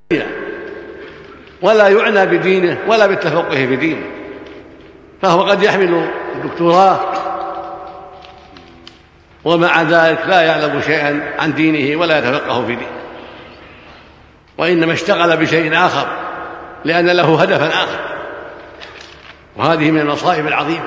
ولا يعنى بدينه ولا بالتفقه في دينه، فهو قد يحمل الدكتوراه ومع ذلك لا يعلم شيئا عن دينه ولا يتفقه في دينه، وإنما اشتغل بشيء آخر لأن له هدفا آخر. وهذه من المصائب العظيمة.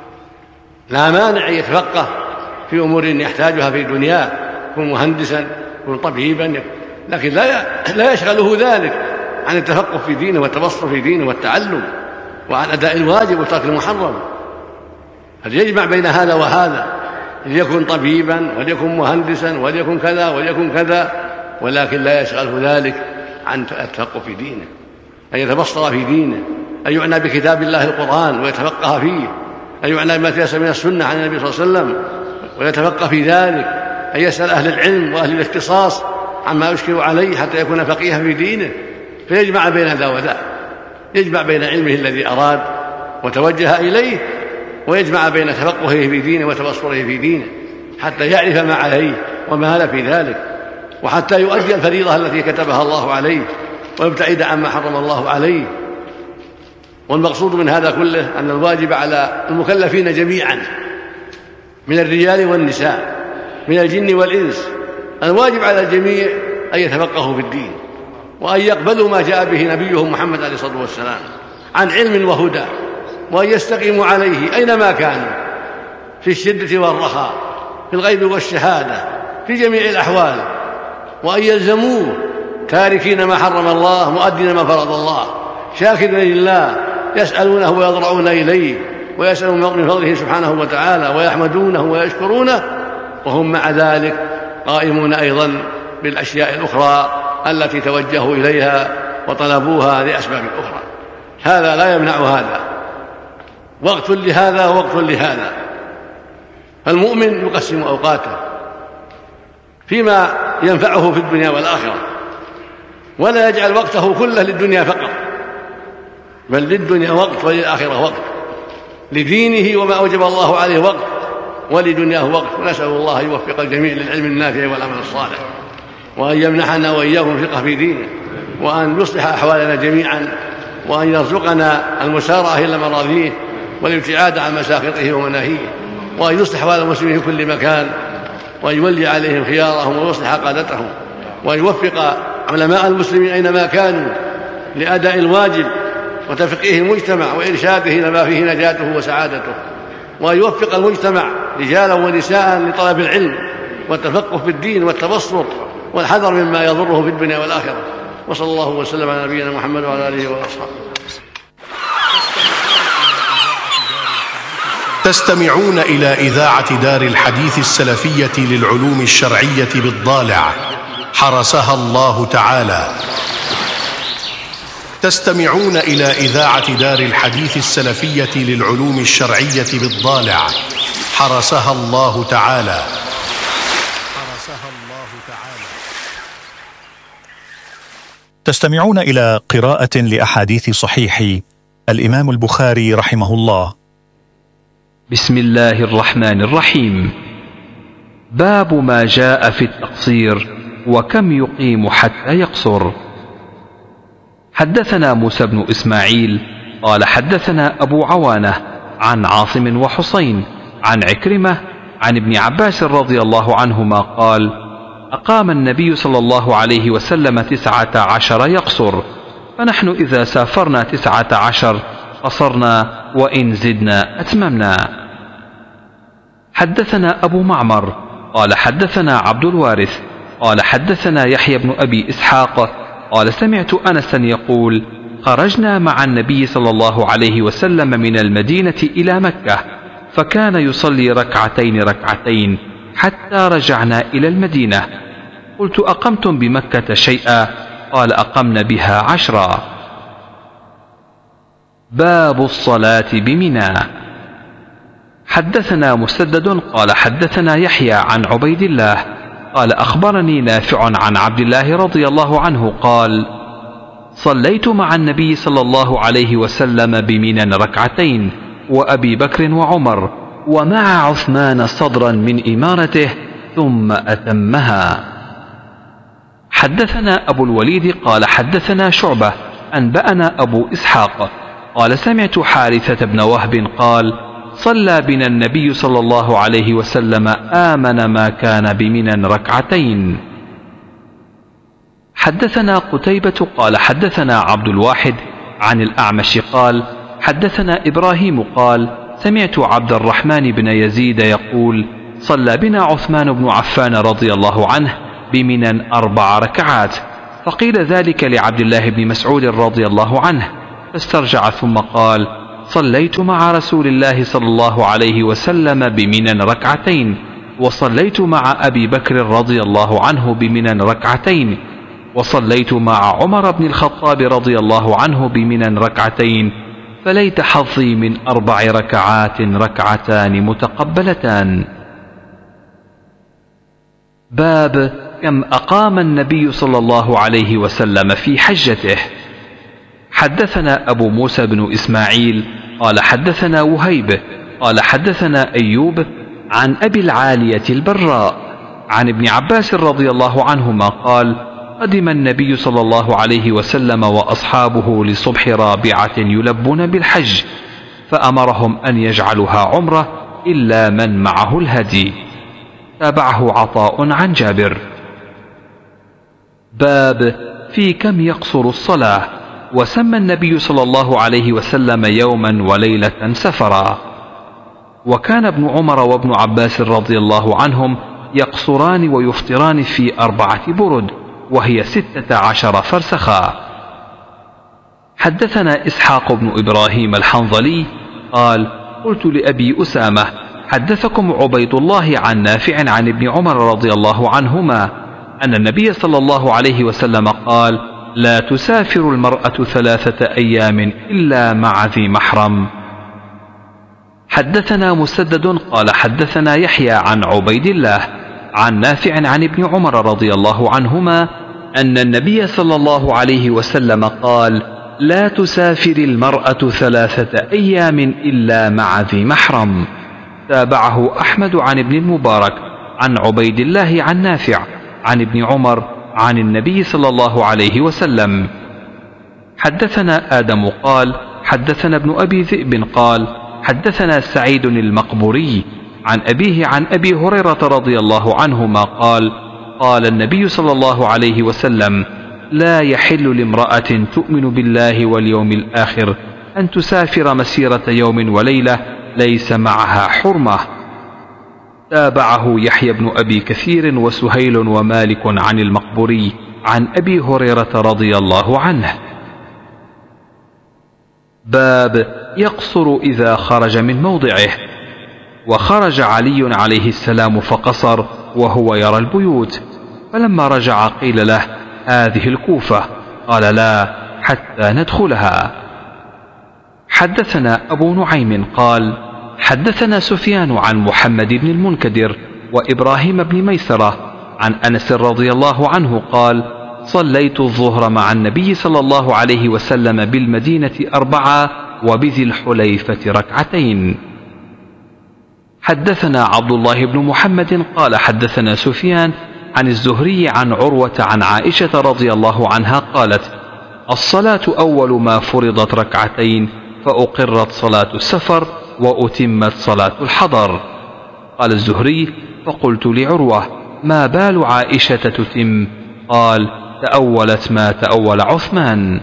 لا مانع يتفقه في أمور يحتاجها في دنياه، يكون مهندسا، يكون طبيبا، لكن لا يشغله ذلك عن التفقه في دينه والتبصر في دينه والتعلم وعن أداء الواجب وترك المحرم. فليجمع بين هذا وهذا، ليكن طبيبا وليكن مهندسا وليكن كذا وليكن كذا، ولكن لا يشغله ذلك عن التفقه في دينه، أن يتبصر في دينه، أن يعنى بكتاب الله القرآن ويتفقه فيه، أن يعنى بما تيسر من السنة عن النبي صلى الله عليه وسلم ويتفقه في ذلك، أن يسأل أهل العلم وأهل الاختصاص عما يشكل عليه حتى يكون فقيها في دينه، فيجمع بين ذا وذا، يجمع بين علمه الذي أراد وتوجه إليه، ويجمع بين تفقهه في دينه وتبصره في دينه حتى يعرف ما عليه وما هل في ذلك، وحتى يؤدي الفريضة التي كتبها الله عليه ويبتعد عما حرم الله عليه. والمقصود من هذا كله أن الواجب على المكلفين جميعا من الرجال والنساء، من الجن والإنس، الواجب على الجميع أن يتفقهوا في الدين وأن يقبلوا ما جاء به نبيهم محمد عليه الصلاة والسلام عن علم وهدى، وأن يستقيموا عليه أينما كانوا، في الشدة والرخاء، في الغيب والشهادة، في جميع الأحوال، وأن يلزموه تاركين ما حرم الله مؤدين ما فرض الله، شاكرين لله، يسألونه ويضرعون إليه ويسألون من فضله سبحانه وتعالى ويحمدونه ويشكرونه، وهم مع ذلك قائمون أيضا بالأشياء الأخرى التي توجهوا إليها وطلبوها لأسباب أخرى. هذا لا يمنع هذا، وقت لهذا ووقت لهذا. فالمؤمن يقسم أوقاته فيما ينفعه في الدنيا والآخرة، ولا يجعل وقته كله للدنيا فقط، بل للدنيا وقت وللآخرة وقت، لدينه وما أوجب الله عليه وقت، ولدنياه وقت. ونسأل الله أن يوفق الجميع للعلم النافع والعمل الصالح، وأن يمنحنا وإياكم الفقه في دينه، وأن يصلح أحوالنا جميعا، وأن يرزقنا المسارعة إلى مراضيه والابتعاد عن مساخطه ومناهيه، وأن يصلح أحوال المسلمين في كل مكان، وأن يولي عليهم خيارهم ويصلح قادتهم، وأن يوفق علماء المسلمين أينما كانوا لأداء الواجب وتفقيه المجتمع وإرشاده إلى ما فيه نجاته وسعادته، وأن يوفق المجتمع رجالا ونساء لطلب العلم والتفقه في الدين والتبصر والحذر مما يضره في الدنيا والآخرة. وصلى الله وسلم على نبينا محمد وعلى آله وأصحابه. تستمعون إلى إذاعة دار الحديث السلفية للعلوم الشرعية بالضالع، حرسها الله تعالى. تستمعون إلى إذاعة دار الحديث السلفية للعلوم الشرعية بالضالع، حرسها الله تعالى. تستمعون إلى قراءة لأحاديث صحيح الإمام البخاري رحمه الله. بسم الله الرحمن الرحيم. باب ما جاء في التقصير وكم يقيم حتى يقصر. حدثنا موسى بن إسماعيل قال حدثنا أبو عوانة عن عاصم وحسين عن عكرمة عن ابن عباس رضي الله عنهما قال: أقام النبي صلى الله عليه وسلم 19 يقصر، فنحن إذا سافرنا 19 قصرنا، وإن زدنا أتممنا. حدثنا أبو معمر قال حدثنا عبد الوارث قال حدثنا يحيى بن أبي إسحاق قال سمعت أنسا يقول: خرجنا مع النبي صلى الله عليه وسلم من المدينة إلى مكة، فكان يصلي ركعتين حتى رجعنا إلى المدينة. قلت: أقمتم بمكة شيئا؟ قال: أقمنا بها 10. باب الصلاة بمنى. حدثنا مسدد قال حدثنا يحيى عن عبيد الله قال أخبرني نافع عن عبد الله رضي الله عنه قال: صليت مع النبي صلى الله عليه وسلم بمنى 2 وأبي بكر وعمر ومع عثمان صدرا من إمارته ثم أتمها. حدثنا أبو الوليد قال حدثنا شعبة أنبأنا أبو إسحاق قال سمعت حارثة بن وهب قال صلى بنا النبي صلى الله عليه وسلم آمن ما كان بمنى ركعتين. حدثنا قتيبة قال حدثنا عبد الواحد عن الأعمش قال حدثنا إبراهيم قال سمعت عبد الرحمن بن يزيد يقول صلى بنا عثمان بن عفان رضي الله عنه بمنى 4 ركعات، فقيل ذلك لعبد الله بن مسعود رضي الله عنه فاسترجع ثم قال صليت مع رسول الله صلى الله عليه وسلم بمنى ركعتين، وصليت مع أبي بكر رضي الله عنه بمنى ركعتين، وصليت مع عمر بن الخطاب رضي الله عنه بمنى ركعتين، فليت حظي من 4 ركعات ركعتان متقبلتان. باب كم أقام النبي صلى الله عليه وسلم في حجته. حدثنا أبو موسى بن إسماعيل قال حدثنا وهيب قال حدثنا أيوب عن أبي العالية البراء عن ابن عباس رضي الله عنهما قال قدم النبي صلى الله عليه وسلم وأصحابه لصبح رابعة يلبون بالحج، فأمرهم أن يجعلوها عمرة إلا من معه الهدي. تابعه عطاء عن جابر. باب في كم يقصر الصلاة. وسمى النبي صلى الله عليه وسلم يوما وليلة سفرا. وكان ابن عمر وابن عباس رضي الله عنهم يقصران ويفطران في 4 برد وهي 16 فرسخا. حدثنا إسحاق بن إبراهيم الحنظلي قال قلت لأبي أسامة حدثكم عبيد الله عن نافع عن ابن عمر رضي الله عنهما أن النبي صلى الله عليه وسلم قال لا تسافر المرأة 3 أيام إلا مع ذي محرم. حدثنا مسدد قال حدثنا يحيى عن عبيد الله عن نافع عن ابن عمر رضي الله عنهما أن النبي صلى الله عليه وسلم قال لا تسافر المرأة 3 أيام إلا مع ذي محرم. تابعه أحمد عن ابن المبارك عن عبيد الله عن نافع عن ابن عمر عن النبي صلى الله عليه وسلم. حدثنا آدم قال حدثنا ابن أبي ذئب قال حدثنا سعيد المقبوري عن أبيه عن أبي هريرة رضي الله عنهما قال قال النبي صلى الله عليه وسلم لا يحل لامرأة تؤمن بالله واليوم الآخر أن تسافر مسيرة يوم وليلة ليس معها حرمة. تابعه يحيى بن أبي كثير وسهيل ومالك عن المقبوري عن أبي هريرة رضي الله عنه. باب يقصر إذا خرج من موضعه. وخرج علي عليه السلام فقصر وهو يرى البيوت، فلما رجع قيل له هذه الكوفة، قال لا حتى ندخلها. حدثنا أبو نعيم قال حدثنا سفيان عن محمد بن المنكدر وإبراهيم بن ميسرة عن أنس رضي الله عنه قال صليت الظهر مع النبي صلى الله عليه وسلم بالمدينة 4 وبذي الحليفة 2. حدثنا عبد الله بن محمد قال حدثنا سفيان عن الزهري عن عروة عن عائشة رضي الله عنها قالت الصلاة أول ما فرضت 2 فأقرت صلاة السفر وأتمت صلاة الحضر. قال الزهري فقلت لعروة ما بال عائشة تتم؟ قال تأولت ما تأول عثمان.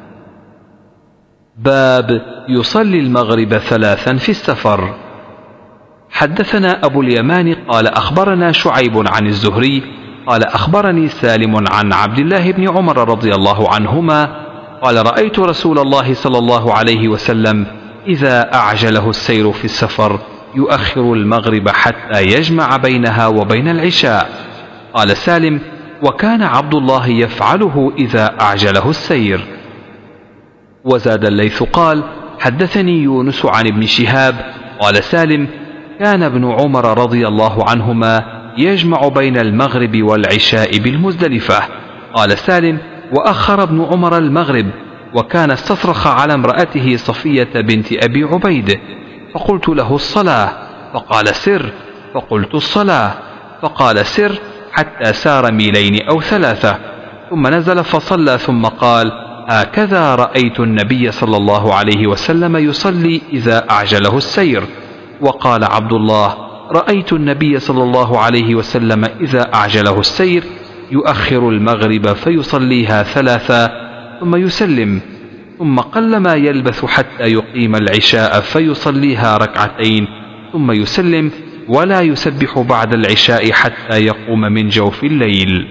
باب يصلي المغرب 3 في السفر. حدثنا أبو اليمان قال أخبرنا شعيب عن الزهري قال أخبرني سالم عن عبد الله بن عمر رضي الله عنهما قال رأيت رسول الله صلى الله عليه وسلم إذا أعجله السير في السفر يؤخر المغرب حتى يجمع بينها وبين العشاء. قال سالم وكان عبد الله يفعله إذا أعجله السير. وزاد الليث قال حدثني يونس عن ابن شهاب قال سالم كان ابن عمر رضي الله عنهما يجمع بين المغرب والعشاء بالمزدلفة. قال سالم وأخر ابن عمر المغرب وكان استصرخ على امرأته صفية بنت أبي عبيد، فقلت له الصلاة فقال سر، فقلت الصلاة فقال سر حتى سار 2 أو 3، ثم نزل فصلى ثم قال: هكذا رأيت النبي صلى الله عليه وسلم يصلي إذا أعجله السير. وقال عبد الله: رأيت النبي صلى الله عليه وسلم إذا أعجله السير يؤخر المغرب فيصليها 3 ثم يسلم، ثم قلما يلبث حتى يقيم العشاء فيصليها 2 ثم يسلم، ولا يسبح بعد العشاء حتى يقوم من جوف الليل.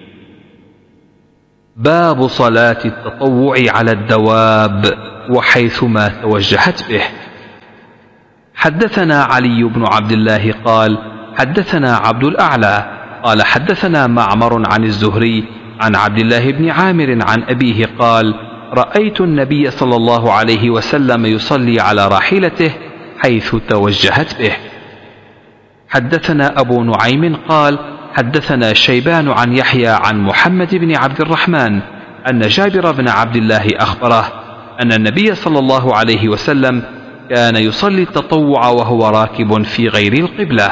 باب صلاة التطوع على الدواب وحيثما توجهت به. حدثنا علي بن عبد الله قال حدثنا عبد الأعلى قال حدثنا معمر عن الزهري عن عبد الله بن عامر عن أبيه قال: رأيت النبي صلى الله عليه وسلم يصلي على راحلته حيث توجهت به. حدثنا أبو نعيم قال حدثنا شيبان عن يحيى عن محمد بن عبد الرحمن أن جابر بن عبد الله أخبره أن النبي صلى الله عليه وسلم كان يصلي التطوع وهو راكب في غير القبلة.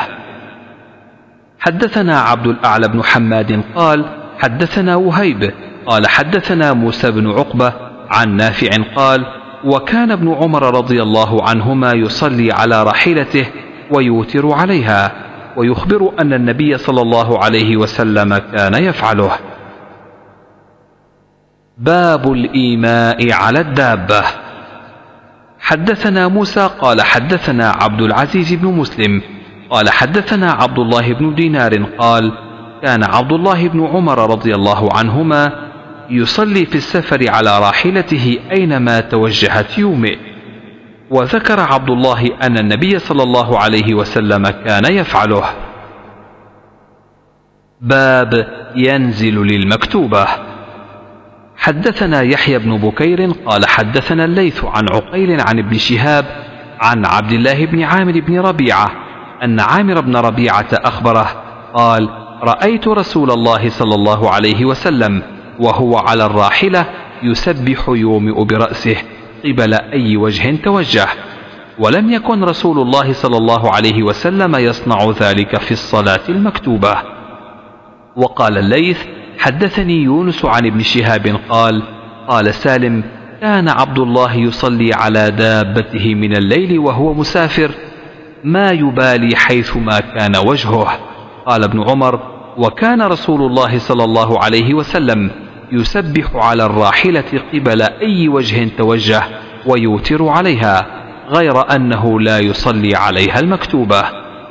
حدثنا عبد الأعلى بن حماد قال حدثنا وهيب قال حدثنا موسى بن عقبة عن نافع قال: وكان ابن عمر رضي الله عنهما يصلي على راحلته ويوتر عليها، ويخبر أن النبي صلى الله عليه وسلم كان يفعله. باب الإيماء على الدابة. حدثنا موسى قال حدثنا عبد العزيز بن مسلم قال حدثنا عبد الله بن دينار قال: كان عبد الله بن عمر رضي الله عنهما يصلي في السفر على راحلته أينما توجهت يومئ. وذكر عبد الله أن النبي صلى الله عليه وسلم كان يفعله. باب ينزل للمكتوبة. حدثنا يحيى بن بكير قال حدثنا الليث عن عقيل عن ابن شهاب عن عبد الله بن عامر بن ربيعة أن عامر بن ربيعة أخبره قال: رأيت رسول الله صلى الله عليه وسلم وهو على الراحلة يسبح يومئ برأسه قبل أي وجه توجه، ولم يكن رسول الله صلى الله عليه وسلم يصنع ذلك في الصلاة المكتوبة. وقال الليث: حدثني يونس عن ابن شهاب قال: قال سالم: كان عبد الله يصلي على دابته من الليل وهو مسافر ما يبالي حيثما كان وجهه. قال ابن عمر: وكان رسول الله صلى الله عليه وسلم يسبح على الراحلة قبل أي وجه توجه ويوتر عليها، غير أنه لا يصلي عليها المكتوبة.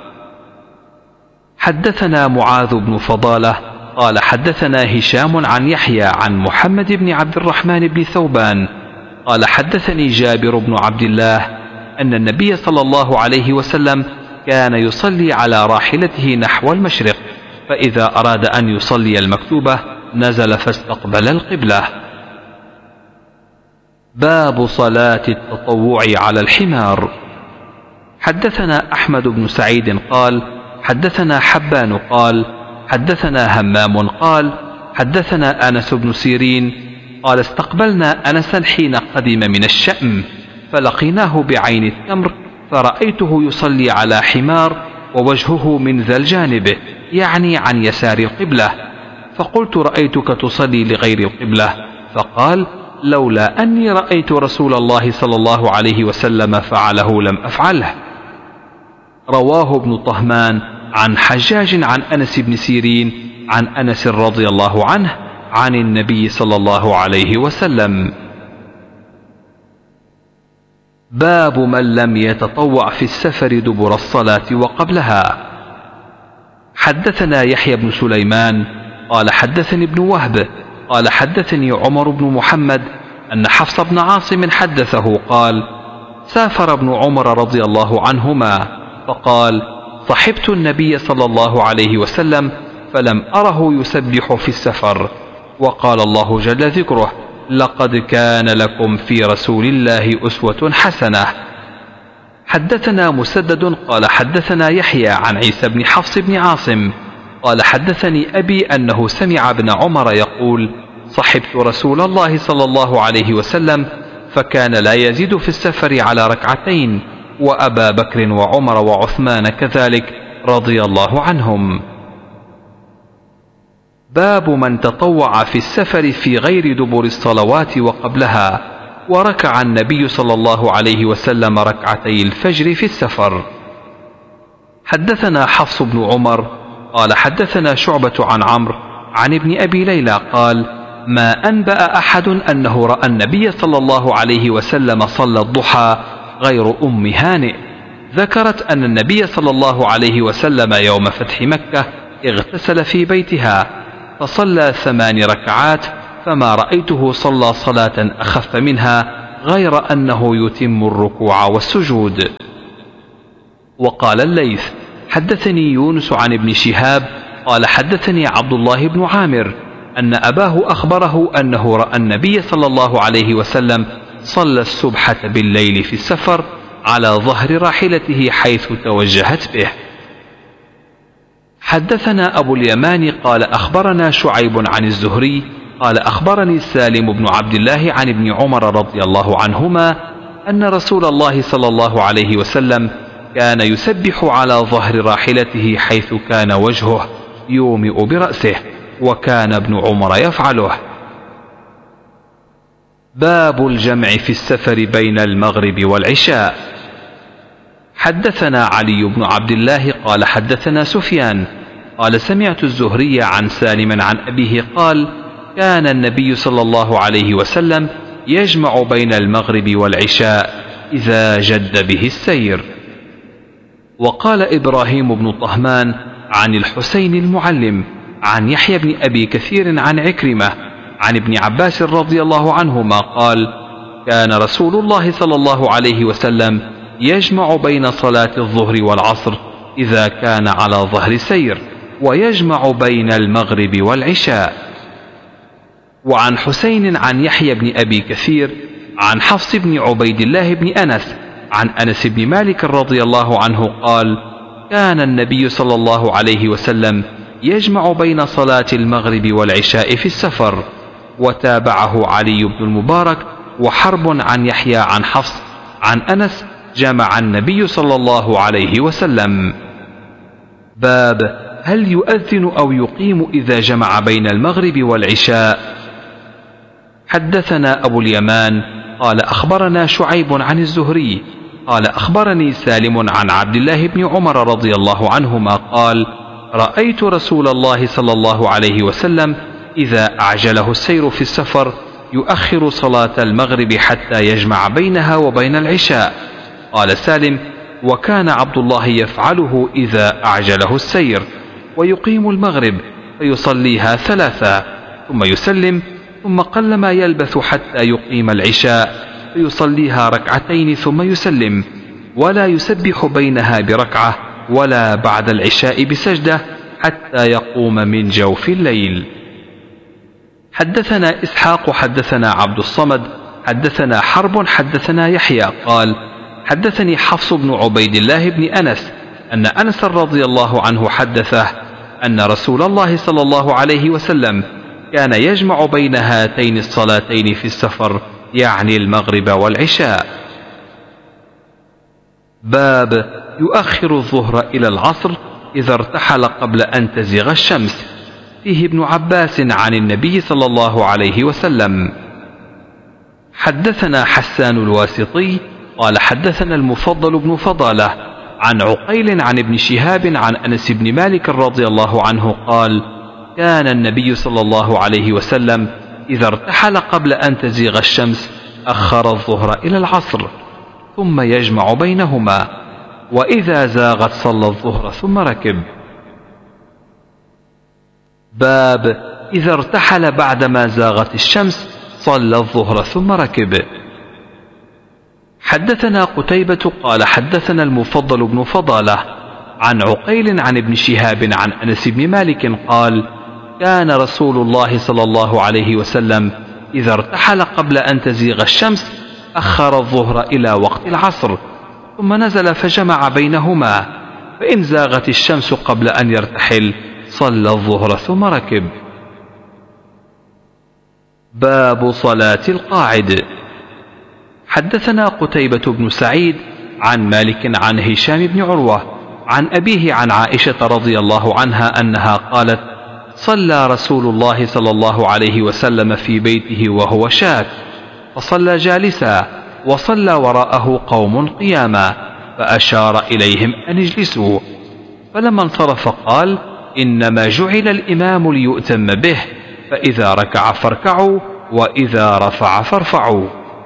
حدثنا معاذ بن فضالة قال حدثنا هشام عن يحيى عن محمد بن عبد الرحمن بن ثوبان قال حدثني جابر بن عبد الله أن النبي صلى الله عليه وسلم كان يصلي على راحلته نحو المشرق، فإذا أراد أن يصلي المكتوبة نزل فاستقبل القبلة. باب صلاة التطوع على الحمار. حدثنا أحمد بن سعيد قال حدثنا حبان قال حدثنا همام قال حدثنا أنس بن سيرين قال: استقبلنا أنسا حين قدم من الشأم فلقيناه بعين التمر، فرأيته يصلي على حمار ووجهه من ذا الجانب، يعني عن يسار القبلة، فقلت: رأيتك تصلي لغير القبلة. فقال: لولا أني رأيت رسول الله صلى الله عليه وسلم فعله لم أفعله. رواه ابن طهمان عن حجاج عن أنس بن سيرين عن أنس رضي الله عنه عن النبي صلى الله عليه وسلم. باب من لم يتطوع في السفر دبر الصلاة وقبلها. حدثنا يحيى بن سليمان قال حدثني ابن وهب قال حدثني عمر بن محمد أن حفص بن عاصم حدثه قال: سافر ابن عمر رضي الله عنهما فقال: صحبت النبي صلى الله عليه وسلم فلم أره يسبح في السفر، وقال الله جل ذكره: لقد كان لكم في رسول الله أسوة حسنة. حدثنا مسدد قال حدثنا يحيى عن عيسى بن حفص بن عاصم قال حدثني أبي أنه سمع ابن عمر يقول: صحبت رسول الله صلى الله عليه وسلم فكان لا يزيد في السفر على 2، وأبا بكر وعمر وعثمان كذلك رضي الله عنهم. باب من تطوع في السفر في غير دبر الصلوات وقبلها، وركع النبي صلى الله عليه وسلم ركعتي الفجر في السفر. حدثنا حفص بن عمر قال حدثنا شعبة عن عمرو عن ابن أبي ليلى قال: ما أنبأ أحد أنه رأى النبي صلى الله عليه وسلم صلى الضحى غير أم هانئ. ذكرت أن النبي صلى الله عليه وسلم يوم فتح مكة اغتسل في بيتها فصلى 8 ركعات، فما رأيته صلى صلاة أخف منها غير أنه يتم الركوع والسجود. وقال الليث: حدثني يونس عن ابن شهاب قال حدثني عبد الله بن عامر أن أباه أخبره أنه رأى النبي صلى الله عليه وسلم صلى السبحة بالليل في السفر على ظهر راحلته حيث توجهت به. حدثنا أبو اليمان قال أخبرنا شعيب عن الزهري قال أخبرني سالم بن عبد الله عن ابن عمر رضي الله عنهما أن رسول الله صلى الله عليه وسلم كان يسبح على ظهر راحلته حيث كان وجهه يومئ برأسه، وكان ابن عمر يفعله. باب الجمع في السفر بين المغرب والعشاء. حدثنا علي بن عبد الله قال حدثنا سفيان قال سمعت الزهري عن سالم عن أبيه قال: كان النبي صلى الله عليه وسلم يجمع بين المغرب والعشاء إذا جد به السير. وقال إبراهيم بن طهمان عن الحسين المعلم عن يحيى بن أبي كثير عن عكرمة عن ابن عباس رضي الله عنهما قال: كان رسول الله صلى الله عليه وسلم يجمع بين صلاة الظهر والعصر إذا كان على ظهر سير، ويجمع بين المغرب والعشاء. وعن حسين عن يحيى بن أبي كثير عن حفص بن عبيد الله بن أنس عن أنس بن مالك رضي الله عنه قال: كان النبي صلى الله عليه وسلم يجمع بين صلاة المغرب والعشاء في السفر. وتابعه علي بن المبارك وحرب عن يحيى عن حفص عن أنس: جمع النبي صلى الله عليه وسلم. باب هل يؤذن أو يقيم إذا جمع بين المغرب والعشاء؟ حدثنا أبو اليمان قال أخبرنا شعيب عن الزهري قال أخبرني سالم عن عبد الله بن عمر رضي الله عنهما قال: رأيت رسول الله صلى الله عليه وسلم إذا أعجله السير في السفر يؤخر صلاة المغرب حتى يجمع بينها وبين العشاء. قال سالم: وكان عبد الله يفعله إذا أعجله السير، ويقيم المغرب فيصليها 3 ثم يسلم، ثم قلما يلبث حتى يقيم العشاء فيصليها 2 ثم يسلم، ولا يسبح بينها بركعة ولا بعد العشاء بسجدة حتى يقوم من جوف الليل. حدثنا إسحاق حدثنا عبد الصمد حدثنا حرب حدثنا يحيى قال: حدثني حفص بن عبيد الله بن أنس أن أنس رضي الله عنه حدثه أن رسول الله صلى الله عليه وسلم كان يجمع بين هاتين الصلاتين في السفر، يعني المغرب والعشاء. باب يؤخر الظهر إلى العصر إذا ارتحل قبل أن تزيغ الشمس. فيه ابن عباس عن النبي صلى الله عليه وسلم. حدثنا حسان الواسطي قال حدثنا المفضل بن فضالة عن عقيل عن ابن شهاب عن أنس بن مالك رضي الله عنه قال: كان النبي صلى الله عليه وسلم إذا ارتحل قبل أن تزيغ الشمس أخر الظهر إلى العصر ثم يجمع بينهما، وإذا زاغت صلى الظهر ثم ركب. باب إذا ارتحل بعدما زاغت الشمس صلى الظهر ثم ركب. حدثنا قتيبة قال حدثنا المفضل بن فضالة عن عقيل عن ابن شهاب عن أنس بن مالك قال: كان رسول الله صلى الله عليه وسلم إذا ارتحل قبل أن تزيغ الشمس أخر الظهر إلى وقت العصر ثم نزل فجمع بينهما، فإن زاغت الشمس قبل أن يرتحل صلى الظهر ثم ركب. باب صلاة القاعد. حدثنا قتيبة بن سعيد عن مالك عن هشام بن عروة عن أبيه عن عائشة رضي الله عنها أنها قالت: صلى رسول الله صلى الله عليه وسلم في بيته وهو شاك، فصلى جالسا، وصلى وراءه قوم قياما، فأشار إليهم أن اجلسوا، فلما انصرف قال: إنما جعل الإمام ليؤتم به، فإذا ركع فاركعوا، وإذا رفع فارفعوا.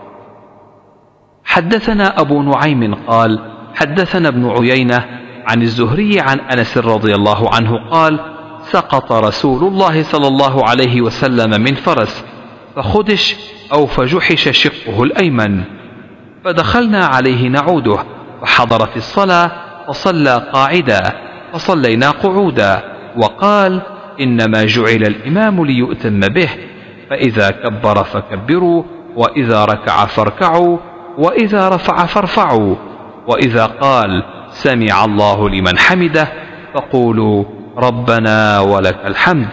حدثنا أبو نعيم قال: حدثنا ابن عيينة عن الزهري عن أنس رضي الله عنه قال: سقط رسول الله صلى الله عليه وسلم من فرس، فخدش أو فجحش شقه الأيمن، فدخلنا عليه نعوده، فحضرت الصلاة فصلى قاعدا، فصلينا قعودا، وقال: إنما جعل الإمام ليؤتم به، فإذا كبر فكبروا، وإذا ركع فاركعوا، وإذا رفع فارفعوا، وإذا قال: سمع الله لمن حمده، فقولوا: ربنا ولك الحمد.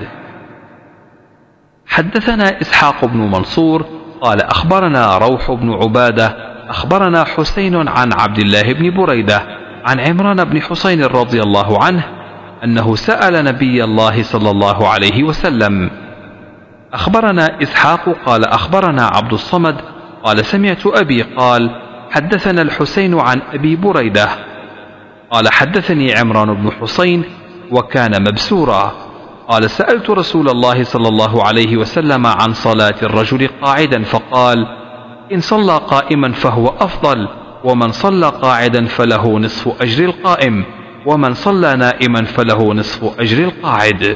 حدثنا إسحاق بن منصور قال: أخبرنا روح بن عبادة أخبرنا حسين عن عبد الله بن بريدة عن عمران بن حسين رضي الله عنه أنه سأل نبي الله صلى الله عليه وسلم. أخبرنا إسحاق قال: أخبرنا عبد الصمد قال: سمعت أبي قال: حدثنا الحسين عن أبي بريدة قال: حدثني عمران بن حسين وكان مبسورا قال: سألت رسول الله صلى الله عليه وسلم عن صلاة الرجل قاعدا، فقال: إن صلى قائما فهو أفضل، ومن صلى قاعدا فله نصف أجر القائم، ومن صلى نائما فله نصف أجر القاعد.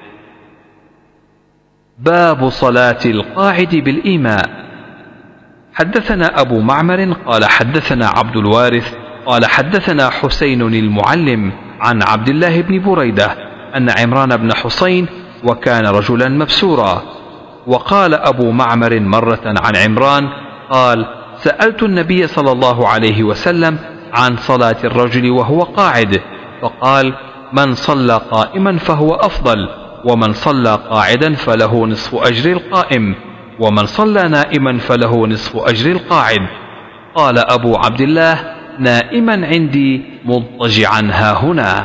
باب صلاة القاعد بالإيماء. حدثنا أبو معمر قال: حدثنا عبد الوارث قال: حدثنا حسين المعلم عن عبد الله بن بريدة أن عمران بن حسين وكان رجلا مبسورا. وقال أبو معمر مرة عن عمران قال: سألت النبي صلى الله عليه وسلم عن صلاة الرجل وهو قاعد، فقال: من صلى قائما فهو أفضل، ومن صلى قاعدا فله نصف أجر القائم، ومن صلى نائما فله نصف أجر القاعد. قال أبو عبد الله: نائما عندي مضطجعا هاهنا.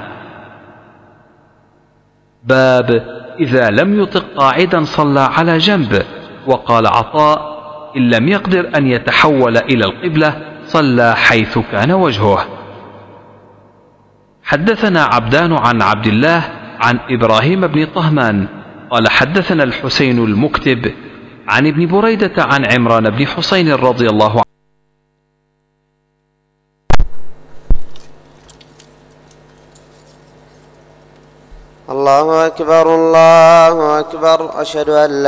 باب إذا لم يطق قاعدا صلى على جنب. وقال عطاء: إن لم يقدر أن يتحول إلى القبلة صلى حيث كان وجهه. حدثنا عبدان عن عبد الله عن إبراهيم بن طهمان قال: حدثنا الحسين المكتب عن ابن بريدة عن عمران بن حسين رضي الله عنه. الله أكبر الله أكبر، أشهد أن لا